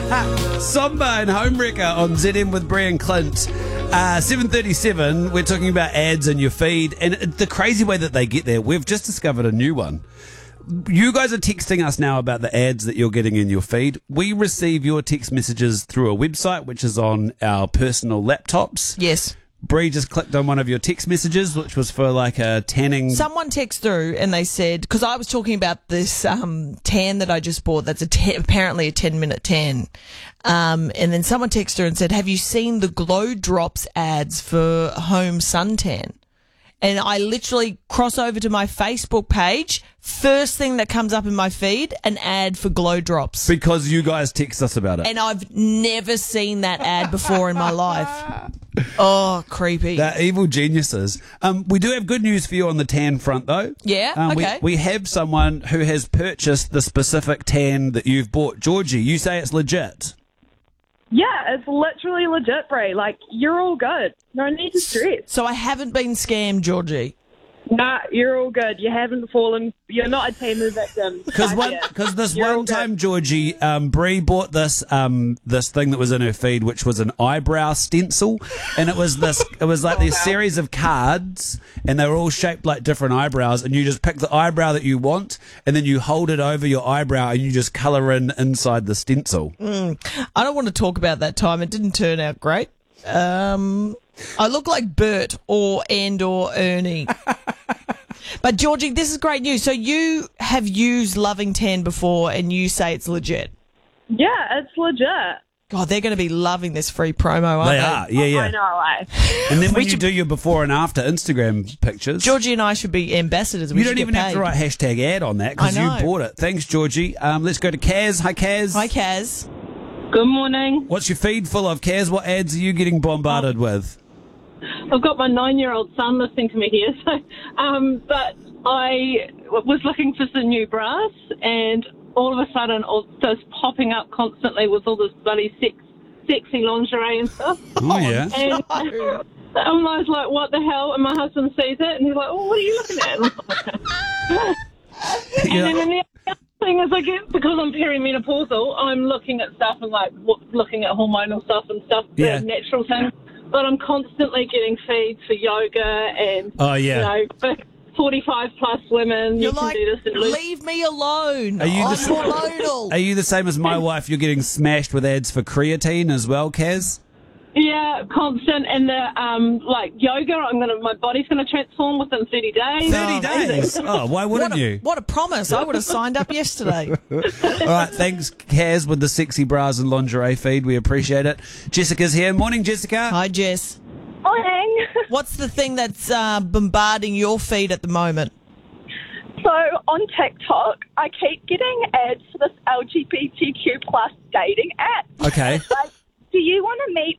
Samba and Homewrecker on ZM with Bri and Clint. 7:37, we're talking about ads in your feed, and the crazy way that they get there, we've just discovered a new one. You guys are texting us now about the ads that you're getting in your feed. We receive your text messages through a website, which is on our personal laptops. Yes. Bree just clicked on one of your text messages, which was for like a tanning. Someone texted through and they said, because I was talking about this tan that I just bought that's apparently a 10-minute tan. And then someone texted through and said, have you seen the Glow Drops ads for home suntan? And I literally cross over to my Facebook page. First thing that comes up in my feed, an ad for Glow Drops. Because you guys text us about it. And I've never seen that ad before in my life. Oh, creepy. They're evil geniuses. We do have good news for you on the tan front, though. Yeah? Okay. We have someone who has purchased the specific tan that you've bought. Georgie, you say it's legit. Yeah, it's literally legit, Bray. Like, you're all good. No need to stress. So I haven't been scammed, Georgie. Nah, you're all good. You haven't fallen. You're not a Temu victim. Because this You're all one good. time, Georgie, Bree bought this this thing that was in her feed, which was an eyebrow stencil, and it was like this series of cards, and they were all shaped like different eyebrows, and you just pick the eyebrow that you want, and then you hold it over your eyebrow, and you just colour in inside the stencil. I don't want to talk about that time. It didn't turn out great. I look like Bert or Ernie. But Georgie, this is great news. So you have used Loving Tan before and you say it's legit. Yeah, it's legit. God, they're going to be loving this free promo, aren't they? They are, yeah. I know, And then when you do your before and after Instagram pictures, Georgie and I should be ambassadors. you don't even have to write hashtag ad on that because I you know. bought it. Thanks, Georgie. Let's go to Kaz. Hi, Kaz. Hi, Kaz. Good morning. What's your feed full of, Kaz? What ads are you getting bombarded with? I've got my 9-year-old son listening to me here, but I was looking for some new bras, and all of a sudden, all just popping up constantly with all this bloody sexy lingerie and stuff. Oh, yeah. And I was like, what the hell? And my husband sees it, and he's like, oh, what are you looking at? And then the other thing is, I guess, because I'm perimenopausal, I'm looking at stuff and looking at hormonal stuff and stuff, Yeah. natural things. But I'm constantly getting feeds for yoga and, Oh, yeah. 45 plus women. You're you like, can do this and lose. leave me alone. Are you I'm the- hormonal. Are you the same as my wife? You're getting smashed with ads for creatine as well, Kaz? Yeah, constant. And the yoga, my body's gonna transform within 30 days. 30 days? Oh, why wouldn't you? What a promise. I would have signed up yesterday. All right, thanks, Kaz, with the sexy bras and lingerie feed. We appreciate it. Jessica's here. Morning, Jessica. Hi, Jess. Morning. What's the thing that's bombarding your feed at the moment? So on TikTok, I keep getting ads for this LGBTQ plus dating app. Okay. Like, do you want to meet